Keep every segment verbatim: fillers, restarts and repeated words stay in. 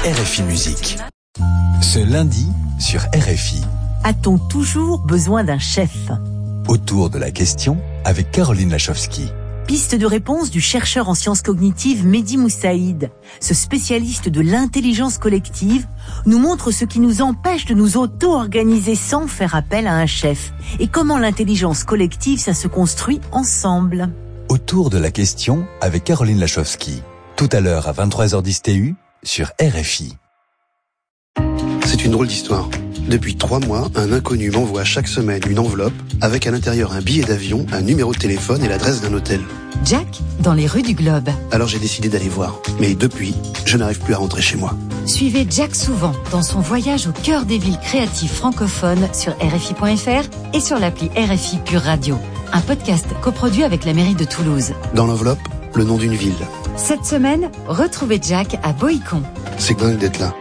R F I Musique. Ce lundi sur R F I. A-t-on toujours besoin d'un chef ? Autour de la question avec Caroline Lachowski. Piste de réponse du chercheur en sciences cognitives Mehdi Moussaïd. Ce spécialiste de l'intelligence collective nous montre ce qui nous empêche de nous auto-organiser sans faire appel à un chef. Et comment l'intelligence collective, ça se construit ensemble. Autour de la question avec Caroline Lachowski. Tout à l'heure à vingt-trois heures dix T U sur R F I. C'est une drôle d'histoire. Depuis trois mois, un inconnu m'envoie chaque semaine une enveloppe avec à l'intérieur un billet d'avion, un numéro de téléphone et l'adresse d'un hôtel. Jack, dans les rues du Globe. Alors j'ai décidé d'aller voir. Mais depuis, je n'arrive plus à rentrer chez moi. Suivez Jack souvent dans son voyage au cœur des villes créatives francophones sur R F I point F R et sur l'appli R F I Pure Radio. Un podcast coproduit avec la mairie de Toulouse. Dans l'enveloppe, le nom d'une ville. Cette semaine, retrouvez Jack à Boïcon. C'est dingue d'être là.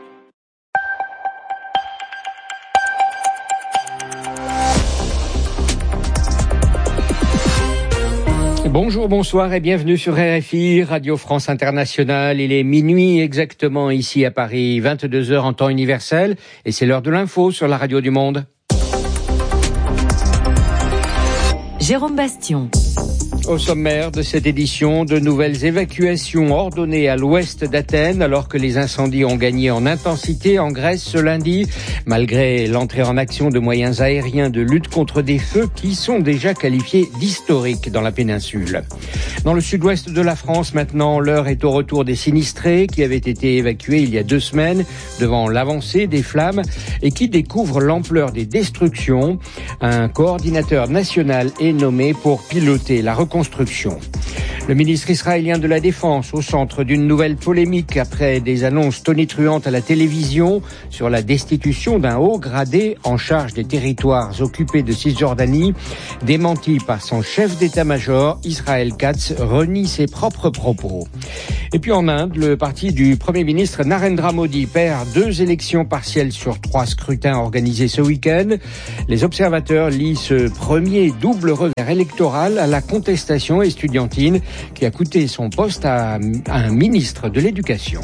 Bonjour, bonsoir et bienvenue sur R F I, Radio France Internationale. Il est minuit exactement ici à Paris, vingt-deux heures en temps universel, et c'est l'heure de l'info sur la radio du monde. Jérôme Bastion. Au sommaire de cette édition, de nouvelles évacuations ordonnées à l'ouest d'Athènes alors que les incendies ont gagné en intensité en Grèce ce lundi, malgré l'entrée en action de moyens aériens de lutte contre des feux qui sont déjà qualifiés d'historiques dans la péninsule. Dans le sud-ouest de la France maintenant, l'heure est au retour des sinistrés qui avaient été évacués il y a deux semaines devant l'avancée des flammes et qui découvrent l'ampleur des destructions. Un coordinateur national est nommé pour piloter la reconstruction. Le ministre israélien de la Défense au centre d'une nouvelle polémique après des annonces tonitruantes à la télévision sur la destitution d'un haut gradé en charge des territoires occupés de Cisjordanie. Démenti par son chef d'état-major, Israël Katz renie ses propres propos. Et puis en Inde, le parti du Premier ministre Narendra Modi perd deux élections partielles sur trois scrutins organisés ce week-end. Les observateurs lient ce premier double revers électoral à la contestation estudiantine qui a coûté son poste à un ministre de l'Éducation.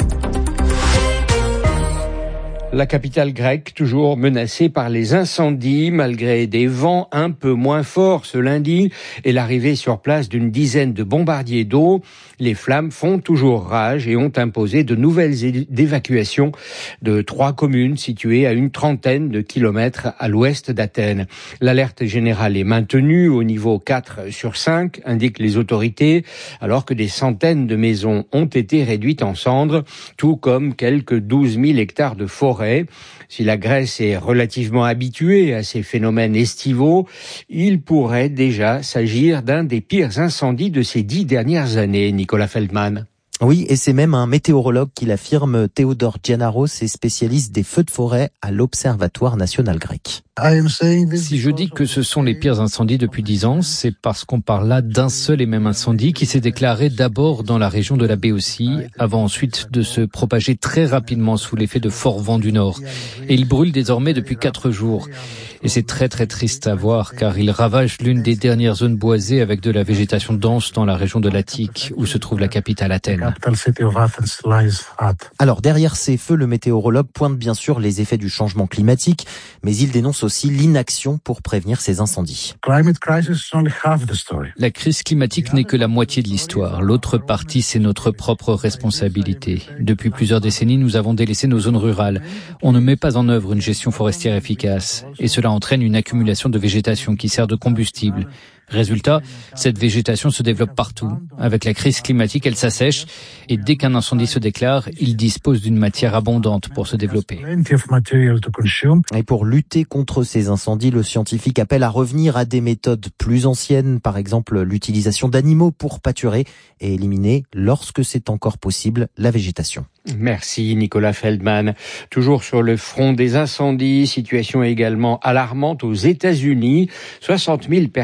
La capitale grecque, toujours menacée par les incendies, malgré des vents un peu moins forts ce lundi et l'arrivée sur place d'une dizaine de bombardiers d'eau. Les flammes font toujours rage et ont imposé de nouvelles évacuations de trois communes situées à une trentaine de kilomètres à l'ouest d'Athènes. L'alerte générale est maintenue au niveau quatre sur cinq, indiquent les autorités, alors que des centaines de maisons ont été réduites en cendres, tout comme quelques douze mille hectares de forêt. Si la Grèce est relativement habituée à ces phénomènes estivaux, il pourrait déjà s'agir d'un des pires incendies de ces dix dernières années, Nicolas Feldman. Oui, et c'est même un météorologue qui l'affirme, Théodore Giannaros, est spécialiste des feux de forêt à l'Observatoire national grec. Si je dis que ce sont les pires incendies depuis dix ans, c'est parce qu'on parle là d'un seul et même incendie qui s'est déclaré d'abord dans la région de la Béotie, avant ensuite de se propager très rapidement sous l'effet de forts vents du nord. Et il brûle désormais depuis quatre jours. Et c'est très très triste à voir car il ravage l'une des dernières zones boisées avec de la végétation dense dans la région de l'Attique où se trouve la capitale Athènes. Alors derrière ces feux, le météorologue pointe bien sûr les effets du changement climatique, mais il dénonce aussi l'inaction pour prévenir ces incendies. La crise climatique n'est que la moitié de l'histoire. L'autre partie, c'est notre propre responsabilité. Depuis plusieurs décennies, nous avons délaissé nos zones rurales. On ne met pas en œuvre une gestion forestière efficace. Et cela entraîne une accumulation de végétation qui sert de combustible. Résultat, cette végétation se développe partout. Avec la crise climatique, elle s'assèche et dès qu'un incendie se déclare, il dispose d'une matière abondante pour se développer. Et pour lutter contre ces incendies, le scientifique appelle à revenir à des méthodes plus anciennes, par exemple l'utilisation d'animaux pour pâturer et éliminer, lorsque c'est encore possible, la végétation. Merci Nicolas Feldman. Toujours sur le front des incendies, situation également alarmante aux États-Unis. soixante mille personnes ont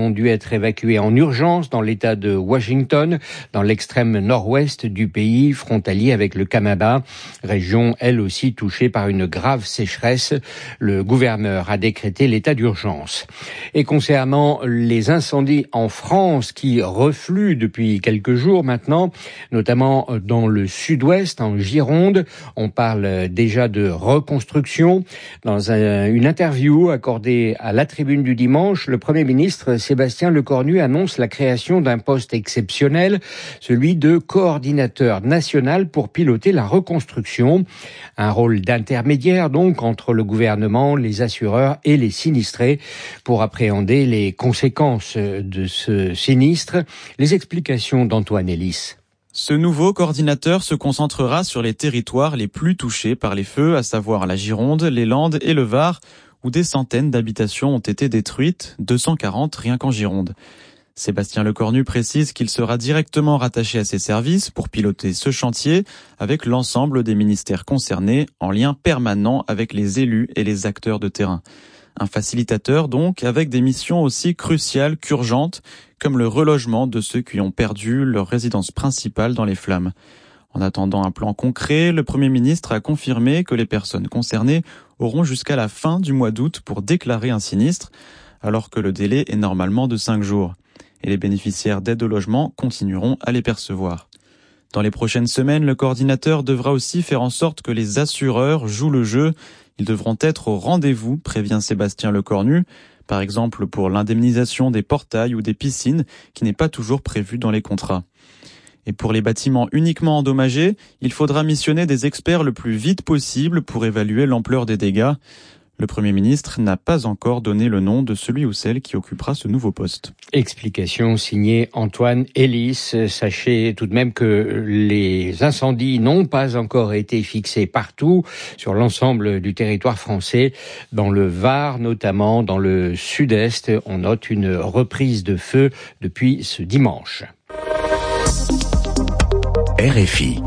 ont dû être évacués en urgence dans l'État de Washington, dans l'extrême nord-ouest du pays, frontalier avec le Canada, région elle aussi touchée par une grave sécheresse. Le gouverneur a décrété l'état d'urgence. Et concernant les incendies en France qui refluent depuis quelques jours maintenant, notamment dans le sud-ouest, en Gironde, on parle déjà de reconstruction. Dans un, une interview accordée à la Tribune du dimanche, le Premier ministre Sébastien Lecornu annonce la création d'un poste exceptionnel, celui de coordinateur national pour piloter la reconstruction. Un rôle d'intermédiaire donc entre le gouvernement, les assureurs et les sinistrés pour appréhender les conséquences de ce sinistre. Les explications d'Antoine Elis. Ce nouveau coordinateur se concentrera sur les territoires les plus touchés par les feux, à savoir la Gironde, les Landes et le Var, où des centaines d'habitations ont été détruites, deux cent quarante rien qu'en Gironde. Sébastien Lecornu précise qu'il sera directement rattaché à ces services pour piloter ce chantier avec l'ensemble des ministères concernés, en lien permanent avec les élus et les acteurs de terrain. Un facilitateur donc, avec des missions aussi cruciales qu'urgentes, comme le relogement de ceux qui ont perdu leur résidence principale dans les flammes. En attendant un plan concret, le Premier ministre a confirmé que les personnes concernées auront jusqu'à la fin du mois d'août pour déclarer un sinistre, alors que le délai est normalement de cinq jours. Et les bénéficiaires d'aide au logement continueront à les percevoir. Dans les prochaines semaines, le coordinateur devra aussi faire en sorte que les assureurs jouent le jeu. Ils devront être au rendez-vous, prévient Sébastien Lecornu, par exemple pour l'indemnisation des portails ou des piscines, qui n'est pas toujours prévue dans les contrats. Et pour les bâtiments uniquement endommagés, il faudra missionner des experts le plus vite possible pour évaluer l'ampleur des dégâts. Le Premier ministre n'a pas encore donné le nom de celui ou celle qui occupera ce nouveau poste. Explication signée Antoine Elis. Sachez tout de même que les incendies n'ont pas encore été fixés partout sur l'ensemble du territoire français. Dans le Var, notamment dans le sud-est, on note une reprise de feu depuis ce dimanche. R F I.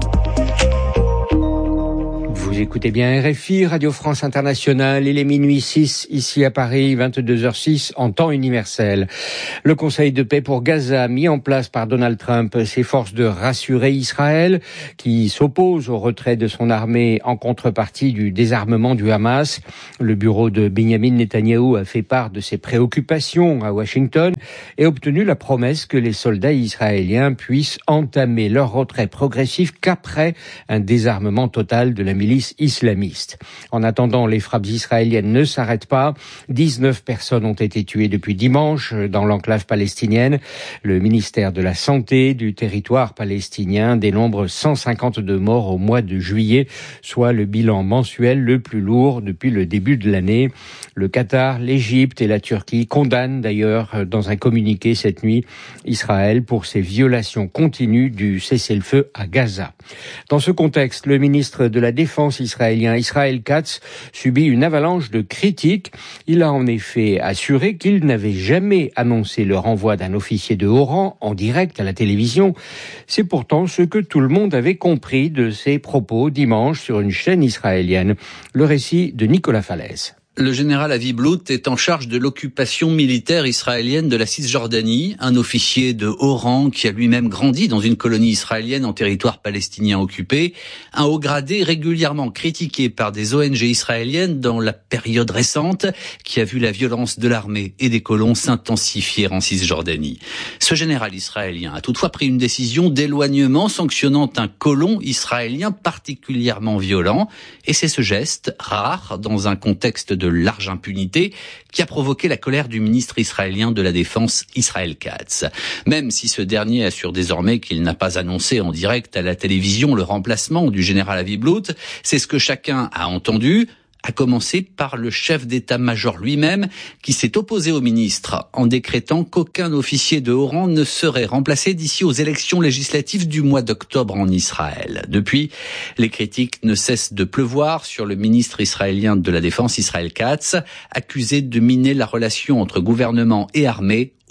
Vous écoutez bien R F I, Radio France Internationale, il est minuit six ici à Paris, vingt-deux heures six en temps universel. Le Conseil de paix pour Gaza, mis en place par Donald Trump, s'efforce de rassurer Israël, qui s'oppose au retrait de son armée en contrepartie du désarmement du Hamas. Le bureau de Benjamin Netanyahou a fait part de ses préoccupations à Washington et obtenu la promesse que les soldats israéliens puissent entamer leur retrait progressif qu'après un désarmement total de la milice islamiste. En attendant, les frappes israéliennes ne s'arrêtent pas. dix-neuf personnes ont été tuées depuis dimanche dans l'enclave palestinienne. Le ministère de la Santé du territoire palestinien dénombre cent cinquante-deux morts au mois de juillet, soit le bilan mensuel le plus lourd depuis le début de l'année. Le Qatar, l'Égypte et la Turquie condamnent d'ailleurs dans un communiqué cette nuit Israël pour ses violations continues du cessez-le-feu à Gaza. Dans ce contexte, le ministre de la Défense israélien Israel Katz subit une avalanche de critiques. Il a en effet assuré qu'il n'avait jamais annoncé le renvoi d'un officier de haut rang en direct à la télévision. C'est pourtant ce que tout le monde avait compris de ses propos dimanche sur une chaîne israélienne. Le récit de Nicolas Falaise. Le général Avi Blout est en charge de l'occupation militaire israélienne de la Cisjordanie, un officier de haut rang qui a lui-même grandi dans une colonie israélienne en territoire palestinien occupé, un haut gradé régulièrement critiqué par des O N G israéliennes dans la période récente qui a vu la violence de l'armée et des colons s'intensifier en Cisjordanie. Ce général israélien a toutefois pris une décision d'éloignement sanctionnant un colon israélien particulièrement violent, et c'est ce geste, rare dans un contexte de de large impunité qui a provoqué la colère du ministre israélien de la Défense, Israel Katz. Même si ce dernier assure désormais qu'il n'a pas annoncé en direct à la télévision le remplacement du général Avi Blout, c'est ce que chacun a entendu, à commencer par le chef d'état-major lui-même, qui s'est opposé au ministre en décrétant qu'aucun officier de haut rang ne serait remplacé d'ici aux élections législatives du mois d'octobre en Israël. Depuis, les critiques ne cessent de pleuvoir sur le ministre israélien de la Défense, Israel Katz, accusé de miner la relation entre gouvernement et armée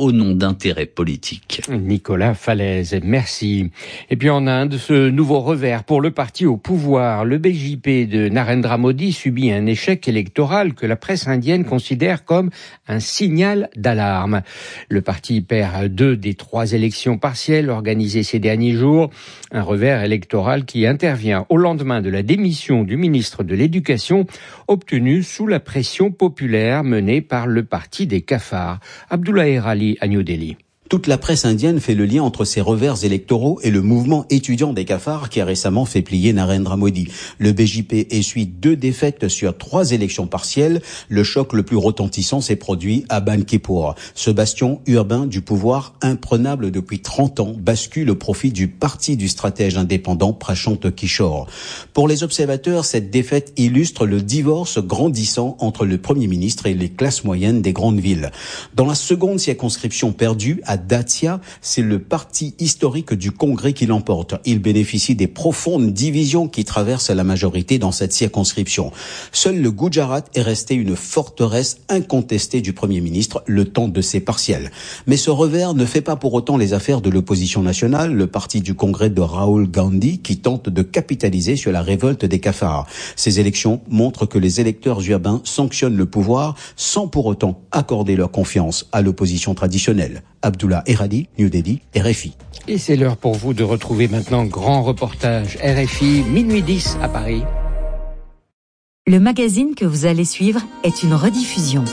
au nom d'intérêts politiques. Nicolas Falaise, merci. Et puis en Inde, ce nouveau revers pour le parti au pouvoir. Le B J P de Narendra Modi subit un échec électoral que la presse indienne considère comme un signal d'alarme. Le parti perd deux des trois élections partielles organisées ces derniers jours. Un revers électoral qui intervient au lendemain de la démission du ministre de l'Éducation, obtenue sous la pression populaire menée par le parti des cafards. Abdullah Erali à New Delhi. Toute la presse indienne fait le lien entre ces revers électoraux et le mouvement étudiant des cafards qui a récemment fait plier Narendra Modi. Le B J P essuie deux défaites sur trois élections partielles. Le choc le plus retentissant s'est produit à Bankipur. Ce bastion urbain du pouvoir imprenable depuis trente ans bascule au profit du parti du stratège indépendant Prashant Kishore. Pour les observateurs, cette défaite illustre le divorce grandissant entre le Premier ministre et les classes moyennes des grandes villes. Dans la seconde circonscription perdue, à Datia, c'est le parti historique du Congrès qui l'emporte. Il bénéficie des profondes divisions qui traversent la majorité dans cette circonscription. Seul le Gujarat est resté une forteresse incontestée du Premier ministre le temps de ses partiels. Mais ce revers ne fait pas pour autant les affaires de l'opposition nationale, le parti du Congrès de Rahul Gandhi, qui tente de capitaliser sur la révolte des cafards. Ces élections montrent que les électeurs urbains sanctionnent le pouvoir sans pour autant accorder leur confiance à l'opposition traditionnelle. Abdullah Eradi, New Delhi, R F I. Et c'est l'heure pour vous de retrouver maintenant grand reportage R F I, minuit dix à Paris. Le magazine que vous allez suivre est une rediffusion.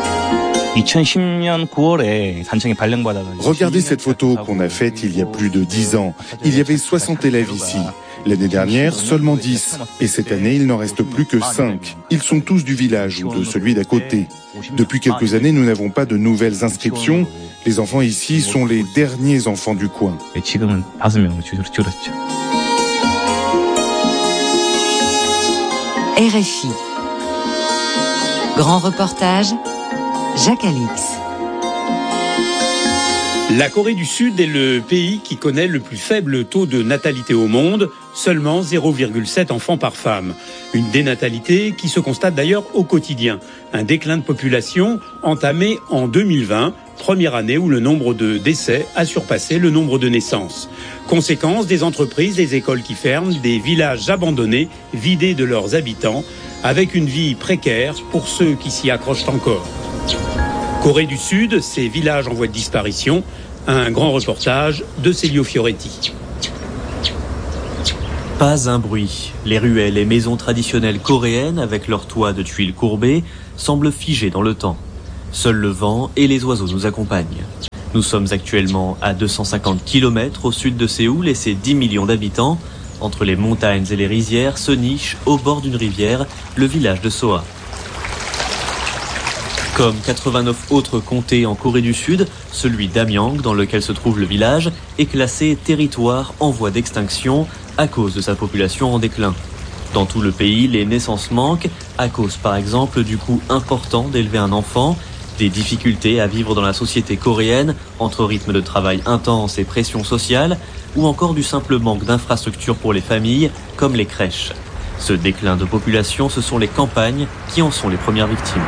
Regardez cette photo qu'on a faite il y a plus de dix ans. Il y avait soixante élèves ici. L'année dernière, seulement dix. Et cette année, il n'en reste plus que cinq. Ils sont tous du village ou de celui d'à côté. Depuis quelques années, nous n'avons pas de nouvelles inscriptions. Les enfants ici sont les derniers enfants du coin. R F I. Grand reportage, Jacques Alix. La Corée du Sud est le pays qui connaît le plus faible taux de natalité au monde, seulement zéro virgule sept enfants par femme. Une dénatalité qui se constate d'ailleurs au quotidien. Un déclin de population entamé en deux mille vingt, première année où le nombre de décès a surpassé le nombre de naissances. Conséquence, des entreprises, des écoles qui ferment, des villages abandonnés, vidés de leurs habitants, avec une vie précaire pour ceux qui s'y accrochent encore. Corée du Sud, ces villages en voie de disparition, un grand reportage de Celio Fioretti. Pas un bruit. Les ruelles et maisons traditionnelles coréennes, avec leurs toits de tuiles courbées, semblent figées dans le temps. Seul le vent et les oiseaux nous accompagnent. Nous sommes actuellement à deux cent cinquante kilomètres au sud de Séoul et ses dix millions d'habitants. Entre les montagnes et les rizières se niche, au bord d'une rivière, le village de Soa. Comme quatre-vingt-neuf autres comtés en Corée du Sud, celui d'Amyang, dans lequel se trouve le village, est classé territoire en voie d'extinction à cause de sa population en déclin. Dans tout le pays, les naissances manquent, à cause par exemple du coût important d'élever un enfant, des difficultés à vivre dans la société coréenne, entre rythme de travail intense et pression sociale, ou encore du simple manque d'infrastructures pour les familles, comme les crèches. Ce déclin de population, ce sont les campagnes qui en sont les premières victimes.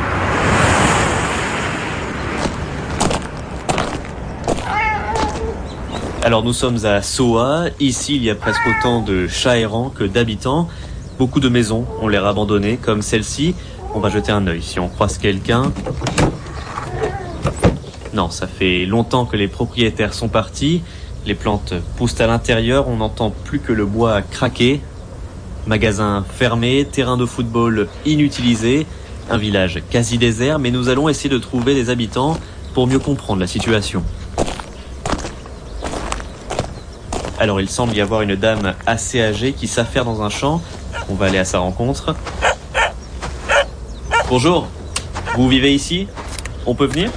Alors nous sommes à Soa, ici il y a presque autant de chats errants que d'habitants. Beaucoup de maisons ont l'air abandonnées comme celle-ci. On va jeter un œil si on croise quelqu'un. Non, ça fait longtemps que les propriétaires sont partis. Les plantes poussent à l'intérieur, on n'entend plus que le bois craquer. Magasin fermé, terrain de football inutilisé, un village quasi désert, mais nous allons essayer de trouver des habitants pour mieux comprendre la situation. Alors il semble y avoir une dame assez âgée qui s'affaire dans un champ. On va aller à sa rencontre. Bonjour, vous vivez ici? On peut venir?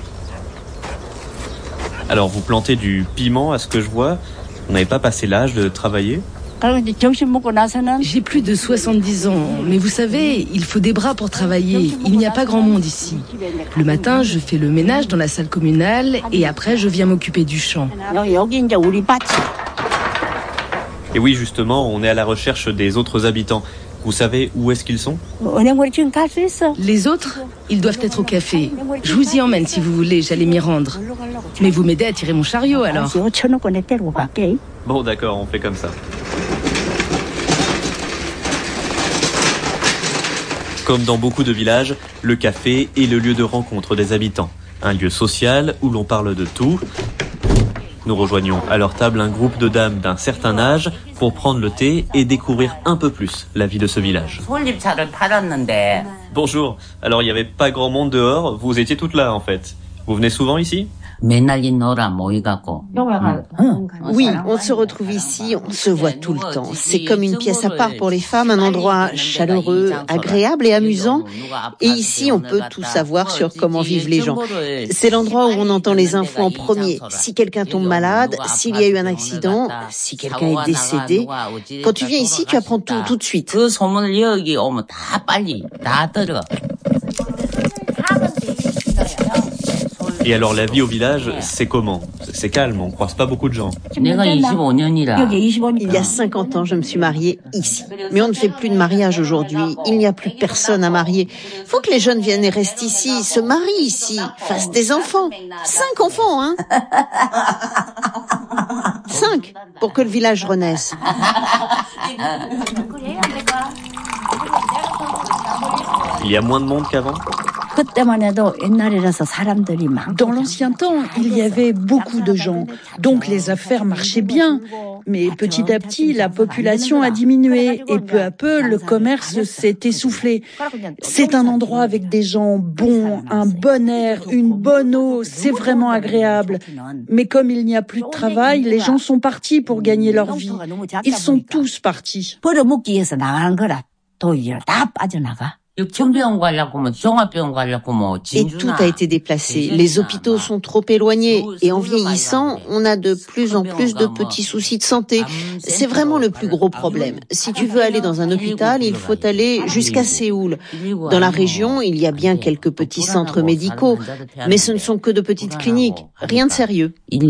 Alors vous plantez du piment à ce que je vois. Vous n'avez pas passé l'âge de travailler? J'ai plus de soixante-dix ans, mais vous savez, il faut des bras pour travailler. Il n'y a pas grand monde ici. Le matin, je fais le ménage dans la salle communale et après, je viens m'occuper du champ. Et oui, justement, on est à la recherche des autres habitants. Vous savez où est-ce qu'ils sont ? Les autres, ils doivent être au café. Je vous y emmène si vous voulez, j'allais m'y rendre. Mais vous m'aidez à tirer mon chariot alors. Bon d'accord, on fait comme ça. Comme dans beaucoup de villages, le café est le lieu de rencontre des habitants. Un lieu social où l'on parle de tout. Nous rejoignons à leur table un groupe de dames d'un certain âge pour prendre le thé et découvrir un peu plus la vie de ce village. Bonjour, alors il n'y avait pas grand monde dehors, vous étiez toutes là en fait. Vous venez souvent ici ? Oui, on se retrouve ici, on se voit tout le temps. C'est comme une pièce à part pour les femmes, un endroit chaleureux, agréable et amusant. Et ici, on peut tout savoir sur comment vivent les gens. C'est l'endroit où on entend les infos en premier. Si quelqu'un tombe malade, s'il y a eu un accident, si quelqu'un est décédé. Quand tu viens ici, tu apprends tout, tout de suite. Et alors la vie au village, c'est comment ? C'est calme, on croise pas beaucoup de gens. Il y a cinquante ans, je me suis mariée ici. Mais on ne fait plus de mariage aujourd'hui. Il n'y a plus personne à marier. Faut que les jeunes viennent et restent ici, se marient ici, fassent des enfants. Cinq enfants, hein ? Cinq, pour que le village renaisse. Il y a moins de monde qu'avant ? Dans l'ancien temps, il y avait beaucoup de gens, donc les affaires marchaient bien. Mais petit à petit, la population a diminué et peu à peu, le commerce s'est essoufflé. C'est un endroit avec des gens bons, un bon air, une bonne eau, c'est vraiment agréable. Mais comme il n'y a plus de travail, les gens sont partis pour gagner leur vie. Ils sont tous partis. Et tout a été déplacé. Les hôpitaux sont trop éloignés et en vieillissant, on a de plus en plus de petits soucis de santé. C'est vraiment le plus gros problème. Si tu veux aller dans un hôpital, il faut aller jusqu'à Séoul. Dans la région, il y a bien quelques petits centres médicaux, mais ce ne sont que de petites cliniques. Rien de sérieux.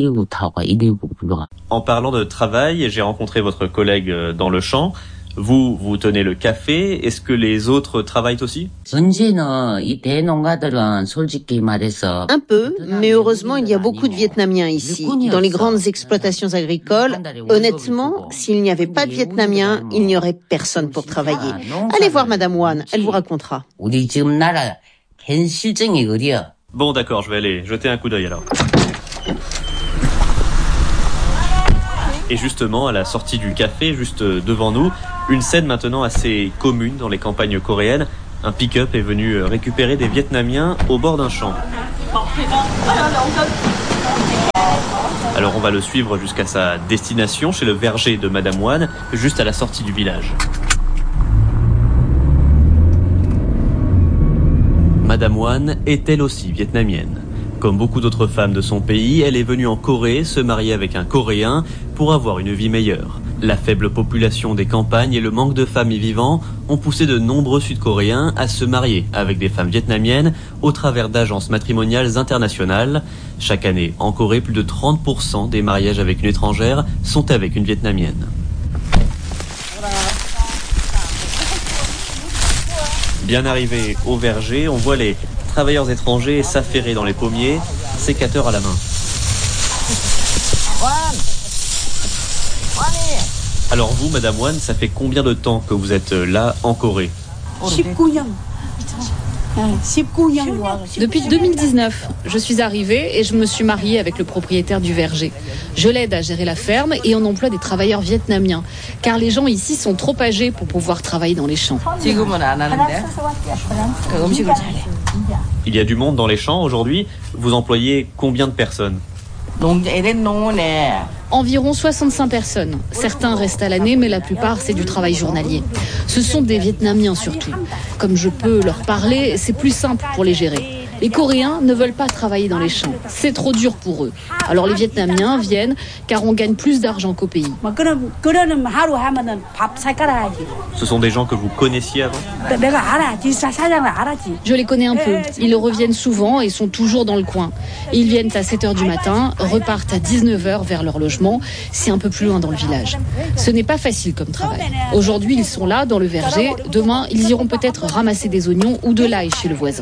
En parlant de travail, j'ai rencontré votre collègue dans le champ. Vous, vous tenez le café. Est-ce que les autres travaillent aussi ? Un peu, mais heureusement, il y a beaucoup de Vietnamiens ici. Dans les grandes exploitations agricoles, honnêtement, s'il n'y avait pas de Vietnamiens, il n'y aurait personne pour travailler. Allez voir Madame Wan, elle vous racontera. Bon, d'accord, je vais aller jeter un coup d'œil alors. Et justement, à la sortie du café, juste devant nous, une scène maintenant assez commune dans les campagnes coréennes. Un pick-up est venu récupérer des Vietnamiens au bord d'un champ. Alors on va le suivre jusqu'à sa destination, chez le verger de Madame Wan, juste à la sortie du village. Madame Wan est elle aussi vietnamienne. Comme beaucoup d'autres femmes de son pays, elle est venue en Corée se marier avec un Coréen pour avoir une vie meilleure. La faible population des campagnes et le manque de femmes y vivant ont poussé de nombreux Sud-Coréens à se marier avec des femmes vietnamiennes au travers d'agences matrimoniales internationales. Chaque année, en Corée, plus de trente pour cent des mariages avec une étrangère sont avec une Vietnamienne. Bien arrivé au verger, on voit les travailleurs étrangers s'affairer dans les pommiers, sécateurs à la main. Alors vous, Madame Wan, ça fait combien de temps que vous êtes là en Corée ? Depuis deux mille dix-neuf, je suis arrivée et je me suis mariée avec le propriétaire du verger. Je l'aide à gérer la ferme et on emploie des travailleurs vietnamiens, car les gens ici sont trop âgés pour pouvoir travailler dans les champs. Il y a du monde dans les champs aujourd'hui. Vous employez combien de personnes ? Environ soixante-cinq personnes. Certains restent à l'année, mais la plupart, c'est du travail journalier. Ce sont des Vietnamiens surtout. Comme je peux leur parler, c'est plus simple pour les gérer. Les Coréens ne veulent pas travailler dans les champs. C'est trop dur pour eux. Alors les Vietnamiens viennent car on gagne plus d'argent qu'au pays. Ce sont des gens que vous connaissiez avant ? Je les connais un peu. Ils reviennent souvent et sont toujours dans le coin. Ils viennent à sept heures du matin, repartent à dix-neuf heures vers leur logement. C'est un peu plus loin dans le village. Ce n'est pas facile comme travail. Aujourd'hui, ils sont là, dans le verger. Demain, ils iront peut-être ramasser des oignons ou de l'ail chez le voisin.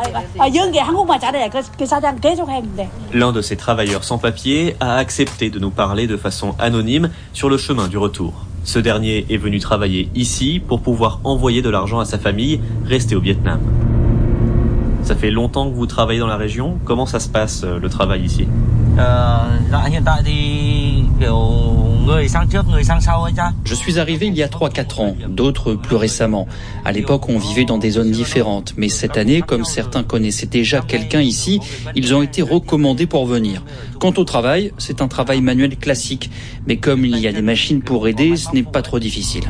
L'un de ces travailleurs sans papier a accepté de nous parler de façon anonyme sur le chemin du retour. Ce dernier est venu travailler ici pour pouvoir envoyer de l'argent à sa famille restée au Vietnam. Ça fait longtemps que vous travaillez dans la région. Comment ça se passe, le travail ici ? Je suis arrivé il y a trois à quatre ans, d'autres plus récemment. À l'époque, on vivait dans des zones différentes. Mais cette année, comme certains connaissaient déjà quelqu'un ici, ils ont été recommandés pour venir. Quant au travail, c'est un travail manuel classique. Mais comme il y a des machines pour aider, ce n'est pas trop difficile.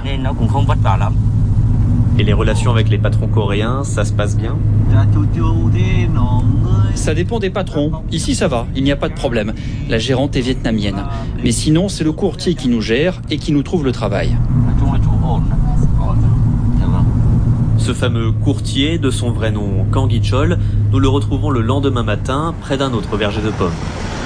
Et les relations avec les patrons coréens, ça se passe bien ? Ça dépend des patrons. Ici, ça va, il n'y a pas de problème. La gérante est vietnamienne. Mais sinon, c'est le courtier qui nous gère et qui nous trouve le travail. Ce fameux courtier, de son vrai nom Kang Gi-chol, nous le retrouvons le lendemain matin près d'un autre verger de pommes.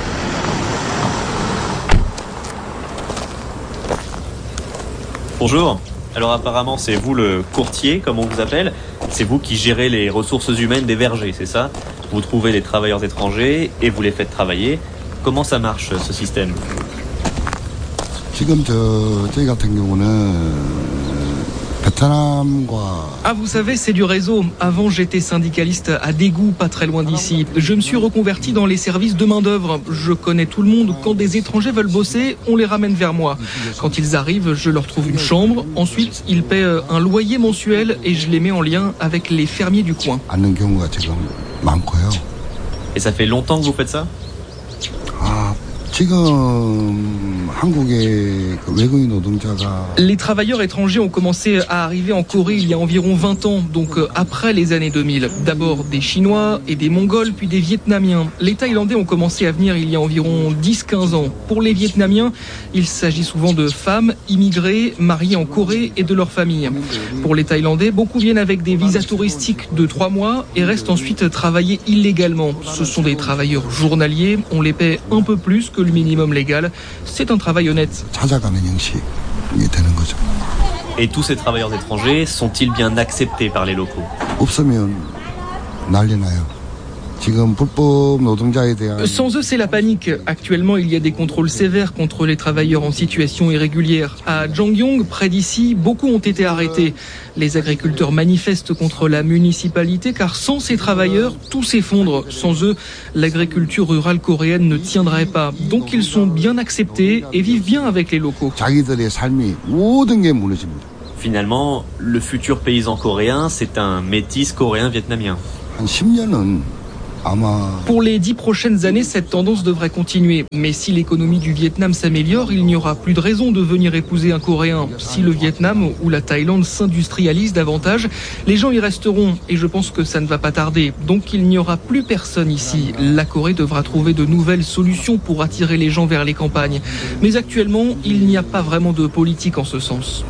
Bonjour. Alors apparemment c'est vous le courtier, comme on vous appelle. C'est vous qui gérez les ressources humaines des vergers, c'est ça ? Vous trouvez les travailleurs étrangers et vous les faites travailler. Comment ça marche ce système ? Ah, vous savez, c'est du réseau. Avant, j'étais syndicaliste à Daegu, pas très loin d'ici. Je me suis reconverti dans les services de main-d'œuvre. Je connais tout le monde. Quand des étrangers veulent bosser, on les ramène vers moi. Quand ils arrivent, je leur trouve une chambre. Ensuite, ils paient un loyer mensuel et je les mets en lien avec les fermiers du coin. Et ça fait longtemps que vous faites ça ? Les travailleurs étrangers ont commencé à arriver en Corée il y a environ vingt ans, donc après les années deux mille. D'abord des Chinois et des Mongols, puis des Vietnamiens. Les Thaïlandais ont commencé à venir il y a environ dix à quinze ans. Pour les Vietnamiens, il s'agit souvent de femmes immigrées, mariées en Corée et de leurs familles. Pour les Thaïlandais, beaucoup viennent avec des visas touristiques de trois mois et restent ensuite travailler illégalement. Ce sont des travailleurs journaliers, on les paie un peu plus que le minimum légal. C'est un travail honnête. Et tous ces travailleurs étrangers sont-ils bien acceptés par les locaux ? Sans eux, c'est la panique. Actuellement, il y a des contrôles sévères contre les travailleurs en situation irrégulière. À Jangyeong, près d'ici, beaucoup ont été arrêtés. Les agriculteurs manifestent contre la municipalité car sans ces travailleurs, tout s'effondre. Sans eux, l'agriculture rurale coréenne ne tiendrait pas. Donc ils sont bien acceptés et vivent bien avec les locaux. Finalement, le futur paysan coréen, c'est un métis coréen-vietnamien. Pour les dix prochaines années, cette tendance devrait continuer. Mais si l'économie du Vietnam s'améliore, il n'y aura plus de raison de venir épouser un Coréen. Si le Vietnam ou la Thaïlande s'industrialisent davantage, les gens y resteront. Et je pense que ça ne va pas tarder. Donc il n'y aura plus personne ici. La Corée devra trouver de nouvelles solutions pour attirer les gens vers les campagnes. Mais actuellement, il n'y a pas vraiment de politique en ce sens.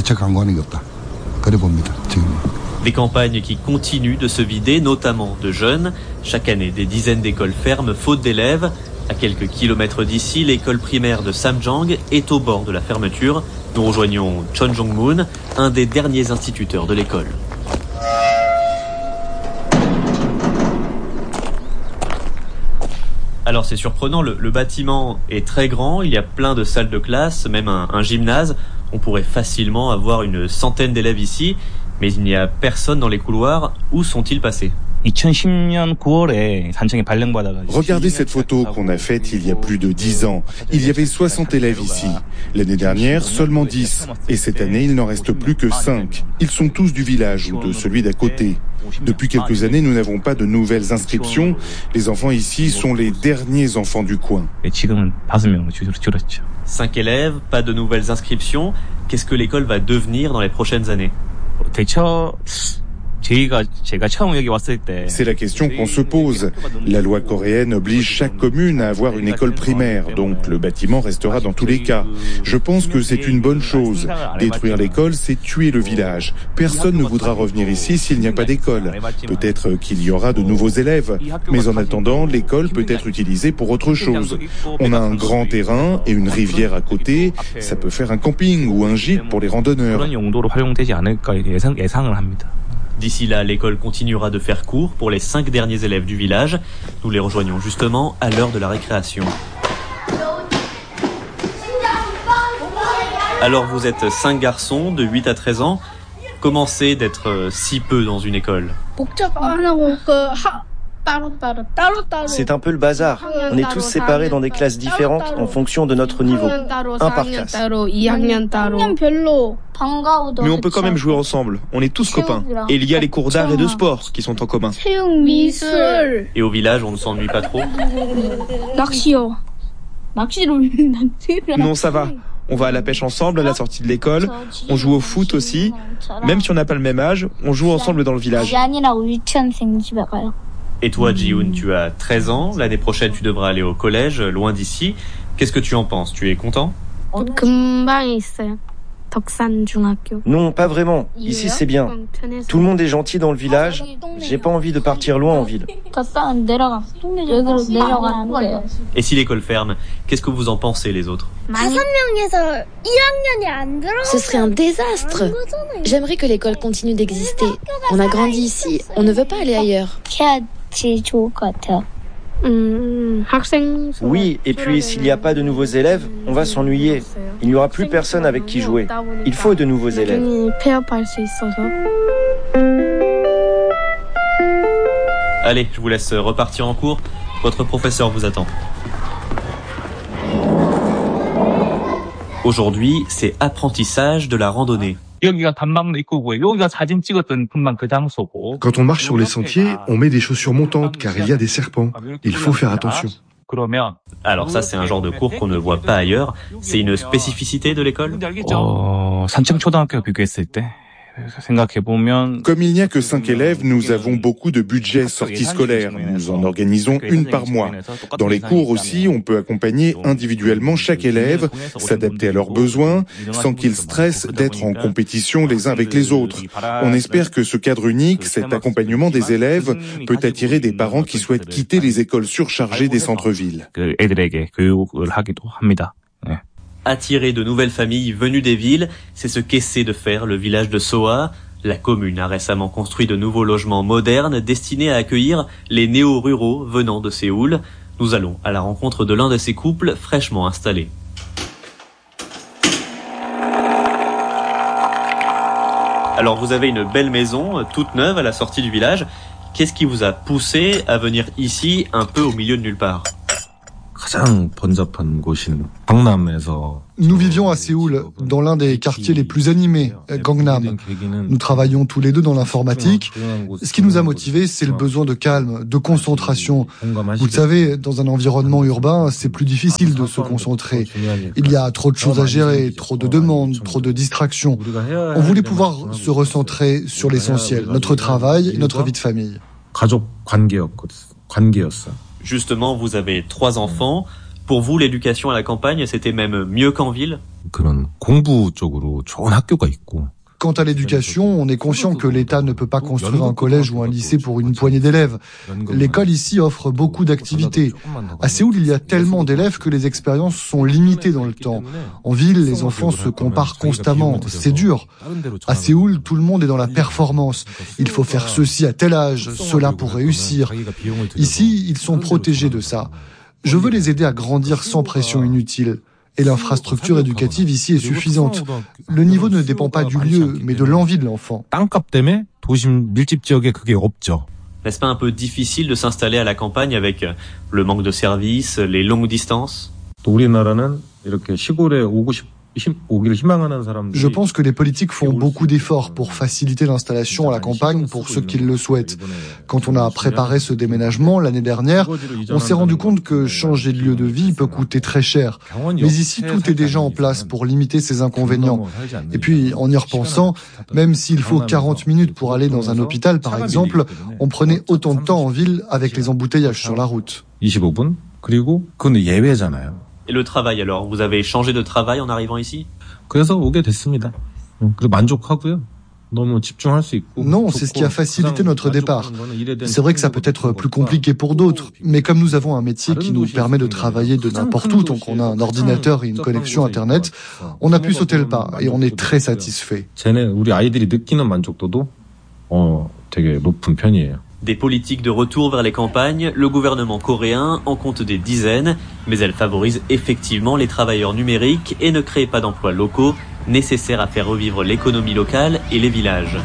Des campagnes qui continuent de se vider, notamment de jeunes. Chaque année, des dizaines d'écoles ferment faute d'élèves. À quelques kilomètres d'ici, l'école primaire de Samjang est au bord de la fermeture. Nous rejoignons Chon Jong-moon, un des derniers instituteurs de l'école. Alors c'est surprenant, le, le bâtiment est très grand, il y a plein de salles de classe, même un, un gymnase. On pourrait facilement avoir une centaine d'élèves ici. Mais il n'y a personne dans les couloirs. Où sont-ils passés ? Regardez cette photo qu'on a faite il y a plus de dix ans. Il y avait soixante élèves ici. L'année dernière, seulement dix. Et cette année, il n'en reste plus que cinq. Ils sont tous du village ou de celui d'à côté. Depuis quelques années, nous n'avons pas de nouvelles inscriptions. Les enfants ici sont les derniers enfants du coin. Cinq élèves, pas de nouvelles inscriptions. Qu'est-ce que l'école va devenir dans les prochaines années ? C'est la question qu'on se pose. La loi coréenne oblige chaque commune à avoir une école primaire, donc le bâtiment restera dans tous les cas. Je pense que c'est une bonne chose. Détruire l'école, c'est tuer le village. Personne ne voudra revenir ici s'il n'y a pas d'école. Peut-être qu'il y aura de nouveaux élèves, mais en attendant, l'école peut être utilisée pour autre chose. On a un grand terrain et une rivière à côté, ça peut faire un camping ou un gîte pour les randonneurs. D'ici là, l'école continuera de faire cours pour les cinq derniers élèves du village. Nous les rejoignons justement à l'heure de la récréation. Alors vous êtes cinq garçons de huit à treize ans. Comment c'est d'être si peu dans une école ? C'est un peu le bazar. On est tous séparés dans des classes différentes en fonction de notre niveau. Un par classe. Mais on peut quand même jouer ensemble. On est tous copains. Et il y a les cours d'art et de sport qui sont en commun. Et au village, on ne s'ennuie pas trop ? Non, ça va. On va à la pêche ensemble à la sortie de l'école. On joue au foot aussi. Même si on n'a pas le même âge, on joue ensemble dans le village. Et toi, Ji-hoon, tu as treize ans. L'année prochaine, tu devras aller au collège, loin d'ici. Qu'est-ce que tu en penses ? Tu es content ? Non, pas vraiment. Ici, c'est bien. Tout le monde est gentil dans le village. J'ai pas envie de partir loin en ville. Et si l'école ferme, qu'est-ce que vous en pensez, les autres ? Ce serait un désastre. J'aimerais que l'école continue d'exister. On a grandi ici. On ne veut pas aller ailleurs. Oui, et puis s'il n'y a pas de nouveaux élèves, on va s'ennuyer. Il n'y aura plus personne avec qui jouer. Il faut de nouveaux élèves. Allez, je vous laisse repartir en cours. Votre professeur vous attend. Aujourd'hui, c'est apprentissage de la randonnée. Quand on marche sur les sentiers, on met des chaussures montantes car il y a des serpents. Il faut faire attention. Alors ça, c'est un genre de cours qu'on ne voit pas ailleurs. C'est une spécificité de l'école ? Comme il n'y a que cinq élèves, nous avons beaucoup de budget sortie scolaire. Nous en organisons une par mois. Dans les cours aussi, on peut accompagner individuellement chaque élève, s'adapter à leurs besoins, sans qu'ils stressent d'être en compétition les uns avec les autres. On espère que ce cadre unique, cet accompagnement des élèves, peut attirer des parents qui souhaitent quitter les écoles surchargées des centres-villes. Attirer de nouvelles familles venues des villes, c'est ce qu'essaie de faire le village de Soa. La commune a récemment construit de nouveaux logements modernes destinés à accueillir les néo-ruraux venant de Séoul. Nous allons à la rencontre de l'un de ces couples fraîchement installés. Alors vous avez une belle maison, toute neuve à la sortie du village. Qu'est-ce qui vous a poussé à venir ici, un peu au milieu de nulle part ? Nous vivions à Séoul, dans l'un des quartiers les plus animés, Gangnam. Nous travaillons tous les deux dans l'informatique. Ce qui nous a motivés, c'est le besoin de calme, de concentration. Vous le savez, dans un environnement urbain, c'est plus difficile de se concentrer. Il y a trop de choses à gérer, trop de demandes, trop de distractions. On voulait pouvoir se recentrer sur l'essentiel, notre travail et notre vie de famille. Justement, vous avez trois enfants. Pour vous, l'éducation à la campagne, c'était même mieux qu'en ville ? Quant à l'éducation, on est conscient que l'État ne peut pas construire un collège ou un lycée pour une poignée d'élèves. L'école ici offre beaucoup d'activités. À Séoul, il y a tellement d'élèves que les expériences sont limitées dans le temps. En ville, les enfants se comparent constamment. C'est dur. À Séoul, tout le monde est dans la performance. Il faut faire ceci à tel âge, cela pour réussir. Ici, ils sont protégés de ça. Je veux les aider à grandir sans pression inutile. Et l'infrastructure éducative ici est suffisante. Le niveau ne dépend pas du lieu, mais de l'envie de l'enfant. N'est-ce pas un peu difficile de s'installer à la campagne avec le manque de services, les longues distances ? Je pense que les politiques font beaucoup d'efforts pour faciliter l'installation à la campagne pour ceux qui le souhaitent. Quand on a préparé ce déménagement l'année dernière, on s'est rendu compte que changer de lieu de vie peut coûter très cher. Mais ici, tout est déjà en place pour limiter ces inconvénients. Et puis, en y repensant, même s'il faut quarante minutes pour aller dans un hôpital, par exemple, on prenait autant de temps en ville avec les embouteillages sur la route. Et le travail alors, vous avez changé de travail en arrivant ici? Non, c'est ce qui a facilité notre départ. C'est vrai que ça peut être plus compliqué pour d'autres, mais comme nous avons un métier qui nous permet de travailler de n'importe où, donc on a un ordinateur et une connexion Internet, on a pu sauter le pas et on est très satisfait. Des politiques de retour vers les campagnes, le gouvernement coréen en compte des dizaines, mais elle favorise effectivement les travailleurs numériques et ne crée pas d'emplois locaux nécessaires à faire revivre l'économie locale et les villages.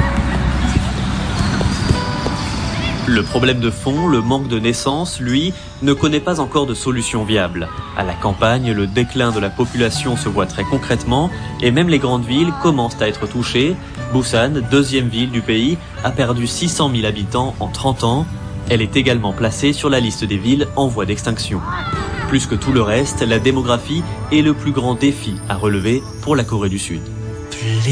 Le problème de fond, le manque de naissances, lui, ne connaît pas encore de solution viable. À la campagne, le déclin de la population se voit très concrètement et même les grandes villes commencent à être touchées. Busan, deuxième ville du pays, a perdu six cent mille habitants en trente ans. Elle est également placée sur la liste des villes en voie d'extinction. Plus que tout le reste, la démographie est le plus grand défi à relever pour la Corée du Sud.